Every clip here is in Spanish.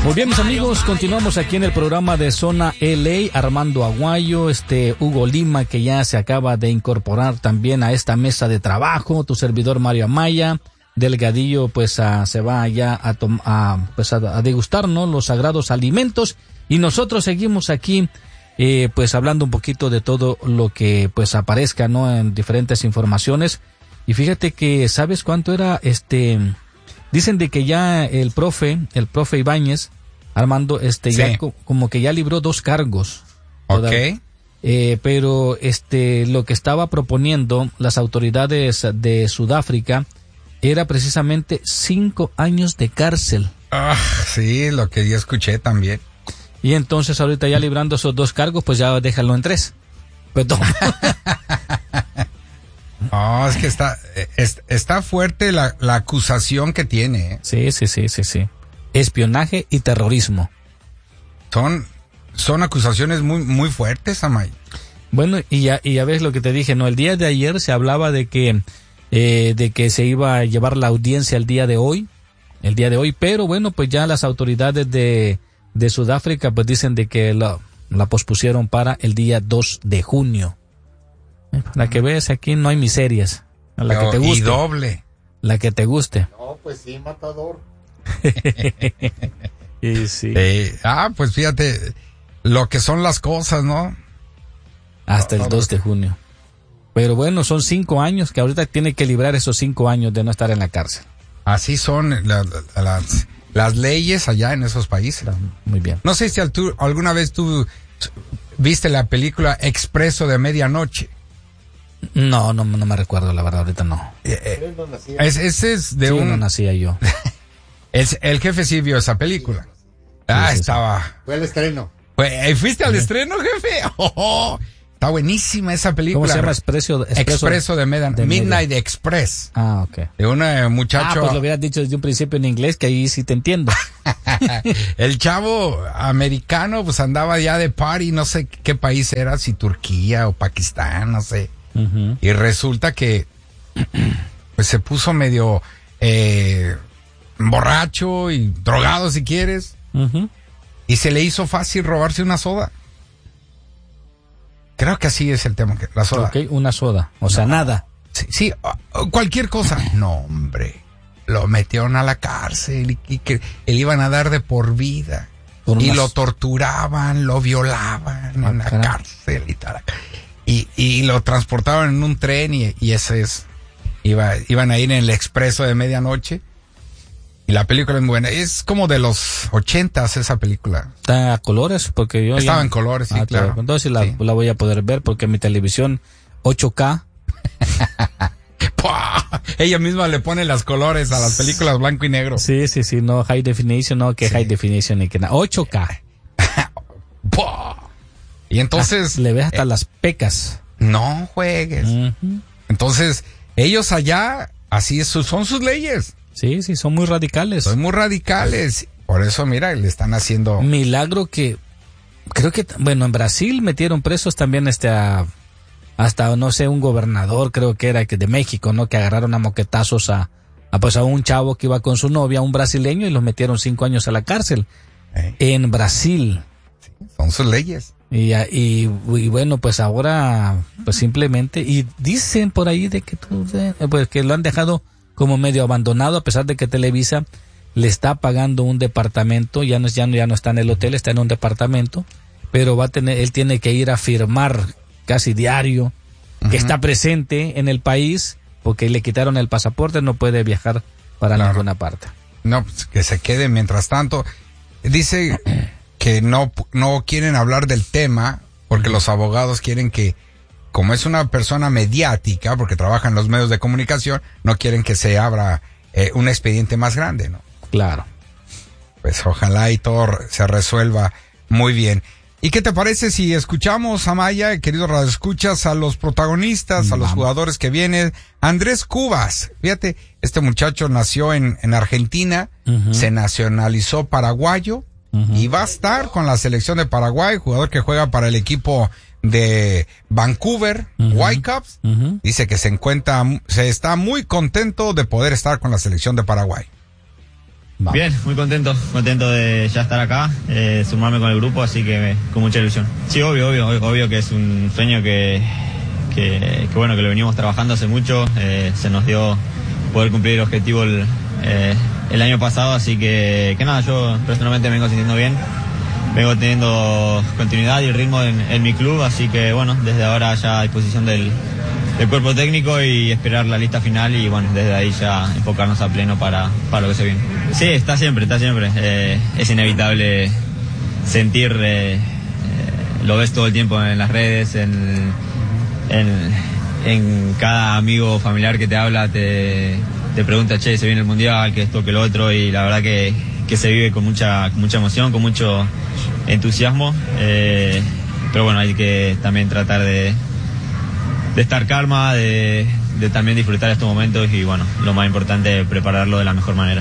Muy bien, mis amigos, continuamos aquí en el programa de Zona LA. Armando Aguayo, Hugo Lima, que ya se acaba de incorporar también a esta mesa de trabajo, tu servidor Mario Amaya. Delgadillo, pues se va ya a degustar, ¿no?, los sagrados alimentos, y nosotros seguimos aquí pues hablando un poquito de todo lo que pues aparezca, ¿no?, en diferentes informaciones. Y fíjate que, ¿sabes cuánto era? Dicen de que ya el profe Ibáñez, Armando, sí, ya como que ya libró 2 cargos. Ok. Pero lo que estaba proponiendo las autoridades de Sudáfrica era precisamente 5 años de cárcel. Sí, lo que yo escuché también. Y entonces ahorita ya librando esos 2 cargos, pues ya déjalo en 3. Perdón. No, es que está fuerte la acusación que tiene, ¿eh? Sí. Espionaje y terrorismo. Son acusaciones muy, muy fuertes, Amay. Bueno, y ya ves lo que te dije, ¿no? El día de ayer se hablaba de que se iba a llevar la audiencia el día de hoy, pero bueno, pues ya las autoridades de Sudáfrica pues dicen de que la pospusieron para el día 2 de junio. Para que veas, aquí no hay miserias. La que te guste. Y doble. La que te guste. No, pues sí, matador. Y sí. Pues fíjate lo que son las cosas, ¿no? Hasta el 2 de junio. Pero bueno, son 5 años que ahorita tiene que librar esos 5 años de no estar en la cárcel. Así son las leyes allá en esos países. Muy bien. No sé si alguna vez tú viste la película Expreso de Medianoche. No me recuerdo, la verdad, ahorita no. Ese es de no nacía yo. El jefe sí vio esa película. Estaba. Fue el estreno. ¿Fuiste al estreno, jefe? Está buenísima esa película. ¿Cómo se llama? Expreso de Medianoche. Midnight Express. Ok. De un muchacho. Pues lo hubieras dicho desde un principio en inglés, que ahí sí te entiendo. El chavo americano pues andaba ya de party, no sé qué país era, si Turquía o Pakistán, no sé. Uh-huh. Y resulta que pues se puso medio borracho y drogado, si quieres. Uh-huh. Y se le hizo fácil robarse una soda. Creo que así es el tema, la soda. Ok, una soda, o sea, nada. Sí, cualquier cosa. No, hombre, lo metieron a la cárcel y que le iban a dar de por vida. Y lo torturaban, lo violaban en la cárcel y tal. Y lo transportaban en un tren y ese es... Iban a ir en el Expreso de Medianoche. Y la película es buena. Es como de los 80s esa película. ¿Está a colores? Porque yo estaba en colores, sí, claro. Entonces la voy a poder ver porque mi televisión 8K. Ella misma le pone los colores a las películas blanco y negro. Sí, no high definition, no que high definition ni que nada. 8K. Y entonces... le ves hasta las pecas. No juegues. Uh-huh. Entonces, ellos allá, así son sus leyes. Sí, son muy radicales. Son muy radicales. Por eso, mira, le están haciendo... Milagro que... Creo que, bueno, en Brasil metieron presos también hasta, no sé, un gobernador, creo que era de México, ¿no? Que agarraron a moquetazos a un chavo que iba con su novia, un brasileño, y los metieron 5 años a la cárcel. En Brasil. Sí, son sus leyes. Y bueno, pues ahora, pues simplemente... Y dicen por ahí de que pues que lo han dejado como medio abandonado, a pesar de que Televisa le está pagando un departamento, ya no está en el hotel, está en un departamento, pero él tiene que ir a firmar casi diario que está presente en el país, porque le quitaron el pasaporte, no puede viajar para ninguna parte. No, pues que se quede mientras tanto. Dice que no quieren hablar del tema, porque los abogados quieren que, como es una persona mediática, porque trabaja en los medios de comunicación, no quieren que se abra un expediente más grande, ¿no? Claro. Pues ojalá y todo se resuelva muy bien. ¿Y qué te parece si escuchamos, Amaya, queridos radioescuchas, a los protagonistas, a los jugadores que vienen? Andrés Cubas, fíjate, este muchacho nació en Argentina, se nacionalizó paraguayo y va a estar con la selección de Paraguay, jugador que juega para el equipo de Vancouver Whitecaps. Dice que se está muy contento de poder estar con la selección de Paraguay. Vamos. Bien, muy contento de ya estar acá, sumarme con el grupo, así que con mucha ilusión. Sí, obvio que es un sueño que bueno, que lo venimos trabajando hace mucho, se nos dio poder cumplir el objetivo el año pasado, así que nada, yo personalmente me vengo sintiendo bien, vengo teniendo continuidad y ritmo en mi club, así que bueno, desde ahora ya a disposición del cuerpo técnico y esperar la lista final y bueno, desde ahí ya enfocarnos a pleno para lo que se viene. Sí, está siempre, es inevitable sentir, lo ves todo el tiempo en las redes, en cada amigo familiar que te habla, te pregunta, che, se viene el mundial, que esto, que lo otro, y la verdad que se vive con mucha emoción, con mucho entusiasmo, pero bueno, hay que también tratar de estar calma, de también disfrutar estos momentos y bueno, lo más importante, prepararlo de la mejor manera.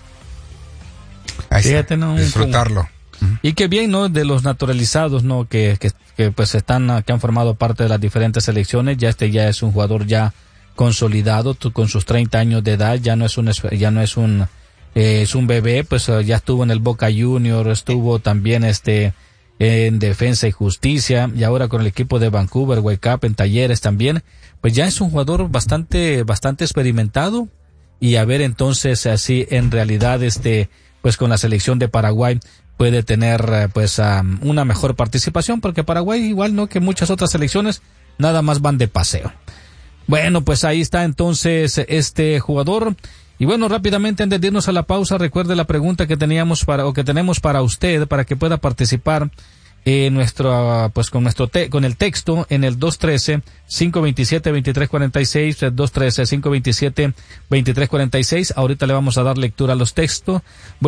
Fíjate, ¿no? Disfrutarlo. Y qué bien, ¿no? De los naturalizados, ¿no? Que pues que han formado parte de las diferentes selecciones. Ya es un jugador ya consolidado, con sus 30 años de edad, ya no es un bebé, pues ya estuvo en el Boca Junior, estuvo también en Defensa y Justicia, y ahora con el equipo de Vancouver, Wake Up, en Talleres también, pues ya es un jugador bastante experimentado, y a ver entonces así en realidad pues con la selección de Paraguay puede tener una mejor participación, porque Paraguay, igual no que muchas otras selecciones, nada más van de paseo. Bueno, pues ahí está entonces este jugador. Y bueno, rápidamente antes de irnos a la pausa, recuerde la pregunta que tenemos para usted, para que pueda participar con el texto en el 213-527-2346, 213-527-2346. Ahorita le vamos a dar lectura a los textos.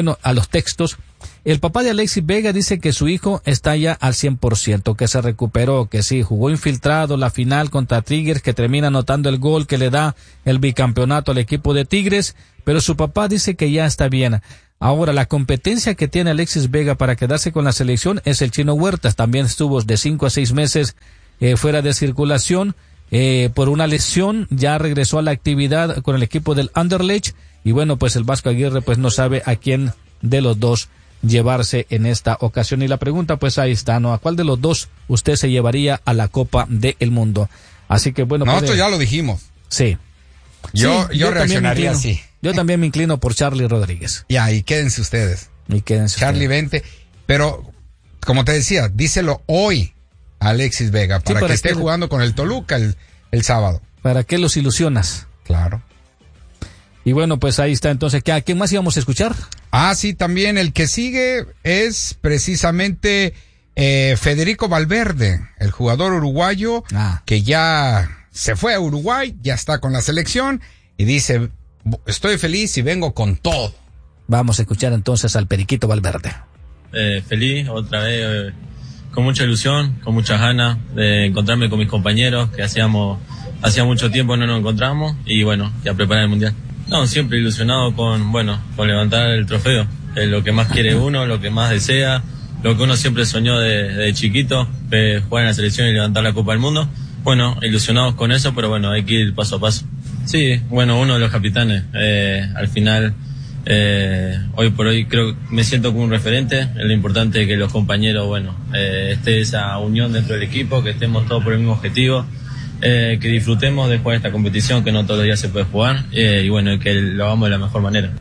El papá de Alexis Vega dice que su hijo está ya al 100%, que se recuperó, que sí, jugó infiltrado la final contra Tigres, que termina anotando el gol que le da el bicampeonato al equipo de Tigres, pero su papá dice que ya está bien. Ahora, la competencia que tiene Alexis Vega para quedarse con la selección es el Chino Huertas. También estuvo de 5 a 6 meses fuera de circulación por una lesión. Ya regresó a la actividad con el equipo del Anderlecht. Y bueno, pues el Vasco Aguirre pues no sabe a quién de los dos llevarse en esta ocasión. Y la pregunta pues ahí está, ¿no? ¿A cuál de los dos usted se llevaría a la Copa del Mundo? Así que bueno. Nosotros ya lo dijimos. Sí. Yo reaccionaría así. Yo también me inclino por Charlie Rodríguez. Ya, y quédense ustedes. Charlie, vente. Pero, como te decía, díselo hoy a Alexis Vega, para que esté jugando con el Toluca el sábado. ¿Para qué los ilusionas? Claro. Y bueno, pues ahí está entonces. ¿A quién más íbamos a escuchar? Ah, sí, también el que sigue es precisamente Federico Valverde, el jugador uruguayo que ya se fue a Uruguay, ya está con la selección y dice, estoy feliz y vengo con todo. Vamos a escuchar entonces al Periquito Valverde. Feliz, otra vez, con mucha ilusión, con muchas ganas de encontrarme con mis compañeros, que hacía mucho tiempo no nos encontramos, y bueno, ya preparar el Mundial. No, siempre ilusionado con levantar el trofeo, es lo que más quiere uno, lo que más desea, lo que uno siempre soñó de chiquito, jugar en la selección y levantar la Copa del Mundo. Bueno, ilusionados con eso, pero bueno, hay que ir paso a paso. Sí, bueno, uno de los capitanes, al final, hoy por hoy creo que me siento como un referente. Es lo importante que los compañeros, esté esa unión dentro del equipo, que estemos todos por el mismo objetivo, que disfrutemos de jugar esta competición, que no todos los días se puede jugar, y bueno, que lo hagamos de la mejor manera.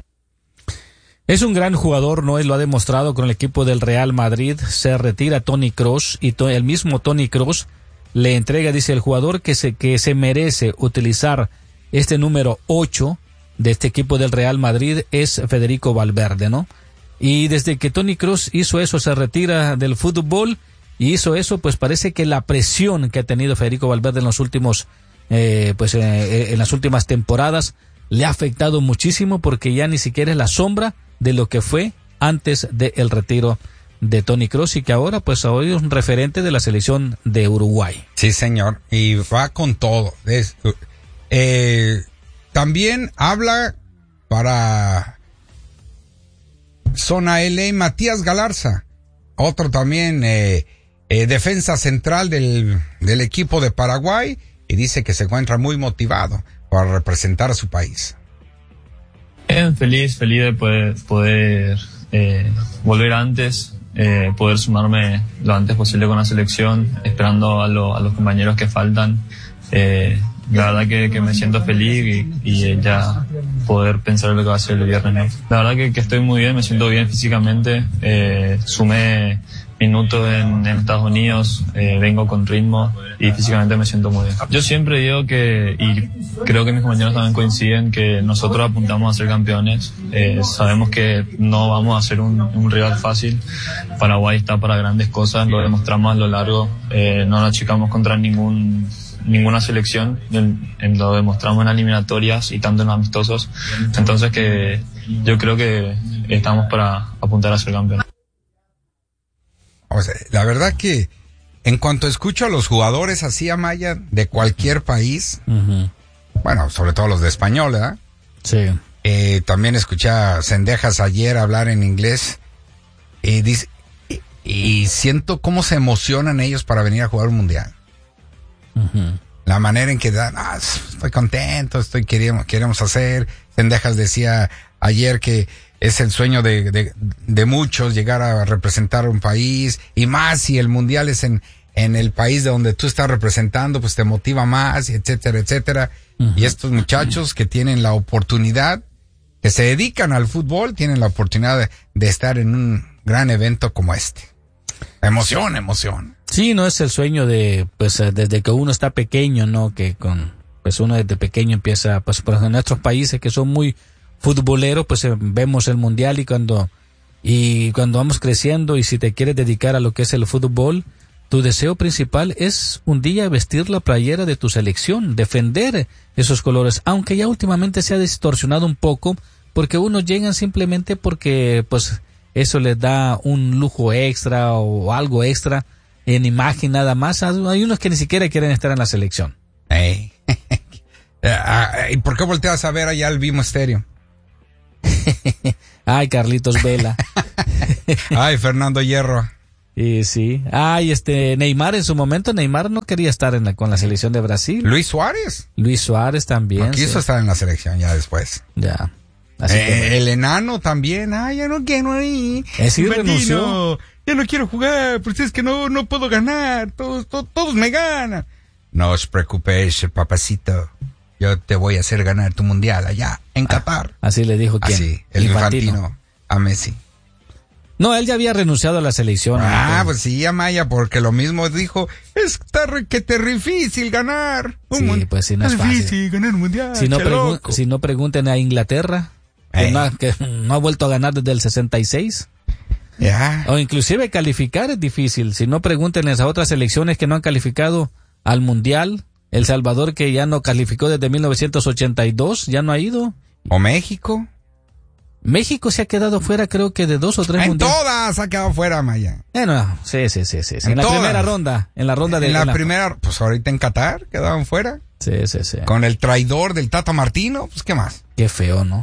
Es un gran jugador, ¿no? Él lo ha demostrado con el equipo del Real Madrid. Se retira Toni Kroos y el mismo Toni Kroos le entrega, dice el jugador, que se merece utilizar este número 8 de este equipo del Real Madrid, es Federico Valverde, ¿no? Y desde que Toni Kroos hizo eso, se retira del fútbol y hizo eso, pues parece que la presión que ha tenido Federico Valverde en los últimos, en las últimas temporadas le ha afectado muchísimo, porque ya ni siquiera es la sombra de lo que fue antes del retiro de Toni Kroos, y que ahora pues hoy es un referente de la selección de Uruguay. Sí, señor, y va con todo. También habla para Zona LA Matías Galarza, otro también defensa central del equipo de Paraguay, y dice que se encuentra muy motivado para representar a su país. Feliz de poder volver antes, poder sumarme lo antes posible con la selección, esperando a los compañeros que faltan. La verdad que me siento feliz y ya poder pensar en lo que va a ser el viernes, ¿no? La verdad que estoy muy bien, me siento bien físicamente, sumé minutos en Estados Unidos, vengo con ritmo y físicamente me siento muy bien. Yo siempre digo y creo que mis compañeros también coinciden, que nosotros apuntamos a ser campeones. Sabemos que no vamos a ser un rival fácil. Paraguay está para grandes cosas, lo demostramos a lo largo, no nos achicamos contra ninguna selección, lo demostramos en eliminatorias y tanto en los amistosos. Entonces que yo creo que estamos para apuntar a ser campeones. O sea, la verdad que en cuanto escucho a los jugadores así, Amaya, de cualquier país, bueno, sobre todo los de español, ¿verdad? Sí. También escuché a Cendejas ayer hablar en inglés y siento cómo se emocionan ellos para venir a jugar un mundial. La manera en que dan, estoy contento, queremos hacer. Cendejas decía ayer que es el sueño de muchos llegar a representar un país, y más si el mundial es en el país de donde tú estás representando, pues te motiva más, etcétera, etcétera. Y estos muchachos que tienen la oportunidad, que se dedican al fútbol, tienen la oportunidad de estar en un gran evento como este. Emoción. Sí, no es el sueño desde que uno está pequeño, ¿no? Que uno desde pequeño empieza, pues por ejemplo, en nuestros países que son muy futboleros, pues vemos el mundial y cuando vamos creciendo, y si te quieres dedicar a lo que es el fútbol, tu deseo principal es un día vestir la playera de tu selección, defender esos colores, aunque ya últimamente se ha distorsionado un poco, porque unos llegan simplemente porque pues eso les da un lujo extra o algo extra en imagen nada más. Hay unos que ni siquiera quieren estar en la selección. ¿Y por qué volteas a ver allá el Vimo Estéreo? Ay, Carlitos Vela. Ay, Fernando Hierro. Y sí. Ay, Neymar en su momento, Neymar no quería estar con la selección de Brasil. Luis Suárez también. No quiso estar en la selección ya después. Ya. Así que el enano también. Ay, ya no quiero ir. Sí, renunció. Ya no quiero jugar, porque es que no puedo ganar. Todos me ganan. No os preocupéis, papacito. Yo te voy a hacer ganar tu mundial allá, en Qatar. Así le dijo quién. Así, el Infantino a Messi. No, él ya había renunciado a la selección. Pues sí, Amaya, porque lo mismo dijo, es que te difícil ganar. Sí, pues sí, no es fácil. Difícil ganar un mundial, si no pregunten a Inglaterra, que no ha vuelto a ganar desde el 66. Ya. O inclusive calificar es difícil. Si no, pregunten a otras selecciones que no han calificado al mundial. El Salvador, que ya no calificó desde 1982, ya no ha ido. ¿O México? México se ha quedado fuera, creo que de 2 o 3 mundiales. En todas ha quedado fuera, Maya. Sí. En la primera ronda. En la primera, pues ahorita en Qatar quedaban fuera. Sí. Con el traidor del Tata Martino, pues ¿qué más? Qué feo, ¿no?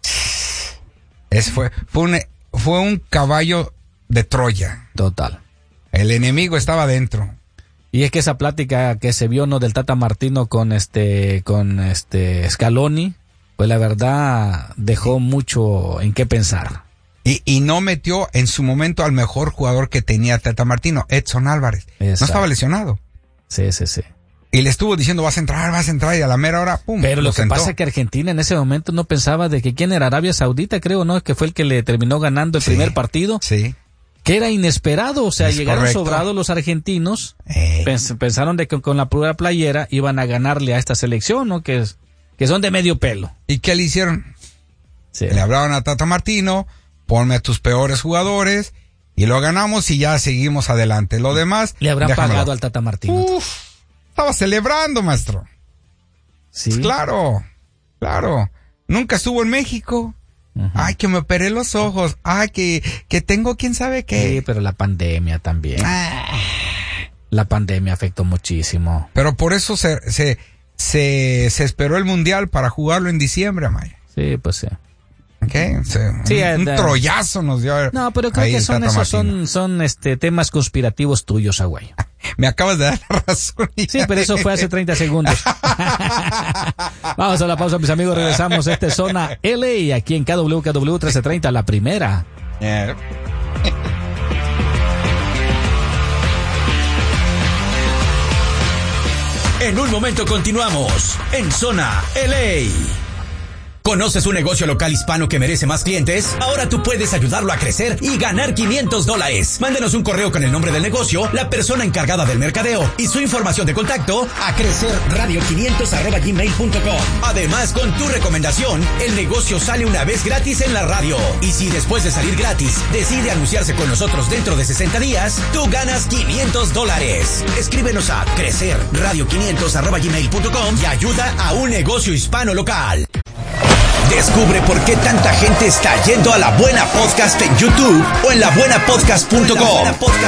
Fue un caballo de Troya. Total. El enemigo estaba dentro. Y es que esa plática que se vio, ¿no?, del Tata Martino con Scaloni, pues la verdad dejó mucho en qué pensar. Y no metió en su momento al mejor jugador que tenía Tata Martino, Edson Álvarez. Exacto. No estaba lesionado. Sí. Y le estuvo diciendo, vas a entrar, y a la mera hora, pum. Pero lo que pasa es que Argentina en ese momento no pensaba de que quién era Arabia Saudita, creo, ¿no? Que fue el que le terminó ganando el primer partido. Sí. Que era inesperado, o sea, llegaron correcto. sobrados los argentinos, pensaron de que con la pura playera iban a ganarle a esta selección, ¿no? Que son de medio pelo. ¿Y qué le hicieron? Sí. Le hablaron a Tata Martino, ponme a tus peores jugadores, y lo ganamos y ya seguimos adelante. Lo demás... Le habrán pagado al Tata Martino. Estaba celebrando, maestro. Sí. Pues claro. Nunca estuvo en México. Uh-huh. Ay, que me operé los ojos. Ay, que tengo quién sabe qué. Sí, pero la pandemia también. La pandemia afectó muchísimo. Pero por eso se esperó el Mundial para jugarlo en diciembre, Maya. Sí, pues sí. Okay. Un troyazo nos dio. No, pero creo que son temas conspirativos tuyos, Aguayo. Me acabas de dar la razón. Sí, pero eso fue hace 30 segundos. Vamos a la pausa, mis amigos. Regresamos. Esta es Zona LA, aquí en KWKW 1330, la primera. Yeah. En un momento continuamos en Zona LA. ¿Conoces un negocio local hispano que merece más clientes? Ahora tú puedes ayudarlo a crecer y ganar $500. Mándenos un correo con el nombre del negocio, la persona encargada del mercadeo y su información de contacto a crecerradio500@gmail.com. Además, con tu recomendación, el negocio sale una vez gratis en la radio. Y si después de salir gratis decide anunciarse con nosotros dentro de 60 días, tú ganas $500. Escríbenos a crecerradio500@gmail.com y ayuda a un negocio hispano local. Descubre por qué tanta gente está yendo a La Buena Podcast en YouTube o en labuenapodcast.com.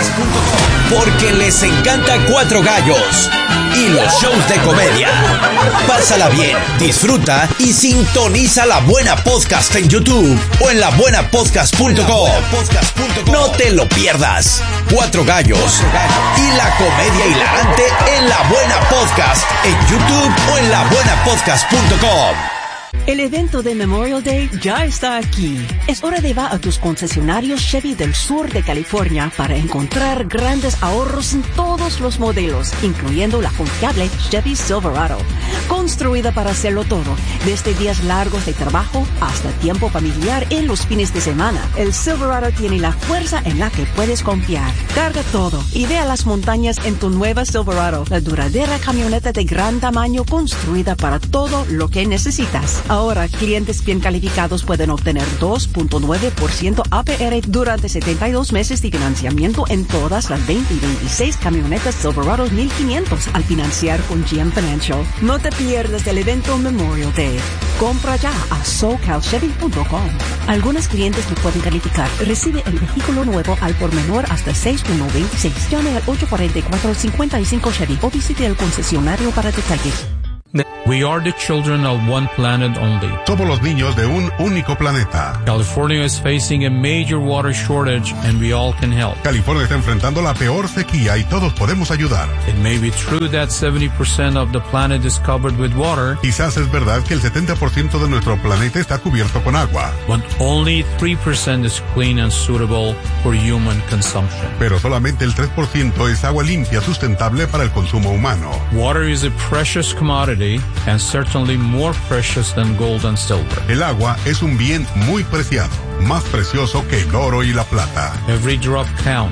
Porque les encanta Cuatro Gallos y los shows de comedia. Pásala bien, disfruta y sintoniza La Buena Podcast en YouTube o en labuenapodcast.com. No te lo pierdas. Cuatro Gallos y la comedia hilarante en La Buena Podcast en YouTube o en labuenapodcast.com. El evento de Memorial Day ya está aquí. Es hora de ir a tus concesionarios Chevy del sur de California para encontrar grandes ahorros en todos los modelos, incluyendo la confiable Chevy Silverado. Construida para hacerlo todo, desde días largos de trabajo hasta tiempo familiar en los fines de semana. El Silverado tiene la fuerza en la que puedes confiar. Carga todo y ve a las montañas en tu nueva Silverado, la duradera camioneta de gran tamaño construida para todo lo que necesitas. Ahora, clientes bien calificados pueden obtener 2.9% APR durante 72 meses de financiamiento en todas las 20 y 26 camionetas Silverado 1500 al financiar con GM Financial. No te pierdas el evento Memorial Day. Compra ya a SoCalChevy.com. Algunos clientes que pueden calificar. Recibe el vehículo nuevo al por menor hasta 6.26. Llame al 844-55 Chevy o visite el concesionario para detalles. We are the children of one planet only. Somos los niños de un único planeta. California is facing a major water shortage and we all can help. California está enfrentando la peor sequía y todos podemos ayudar. It may be true that 70% of the planet is covered with water. Quizás es verdad que el 70% de nuestro planeta está cubierto con agua. But only 3% is clean and suitable for human consumption. Pero solamente el 3% es agua limpia sustentable para el consumo humano. Water is a precious commodity and certainly more precious than gold and silver. El agua es un bien muy preciado, más precioso que el oro y la plata. Every drop counts.